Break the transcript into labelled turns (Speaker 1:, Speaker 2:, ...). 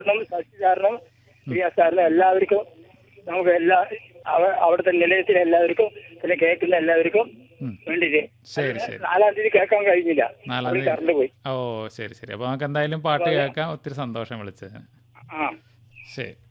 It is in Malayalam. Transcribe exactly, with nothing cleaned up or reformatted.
Speaker 1: ശശി സാറിനും പ്രിയ സാറിനും എല്ലാവർക്കും നമുക്ക് എല്ലാ അവ- അവിടുത്തെ നിലയത്തിലെ എല്ലാവർക്കും പിന്നെ കേൾക്കുന്ന എല്ലാവർക്കും വേണ്ടിയിട്ട്
Speaker 2: ശരി ശരി
Speaker 1: നാലാം തീയതി കേൾക്കാൻ കഴിഞ്ഞില്ല.
Speaker 2: നാലാം
Speaker 1: അവിടെ
Speaker 2: തീയതി
Speaker 1: കറണ്ട് പോയി.
Speaker 2: ഓ ശരി ശരി. അപ്പോൾ നമുക്ക് എന്തായാലും പാട്ട് കേൾക്കാം. ഒത്തിരി സന്തോഷം വിളിച്ചതിന്.
Speaker 1: ആ
Speaker 2: ശരി.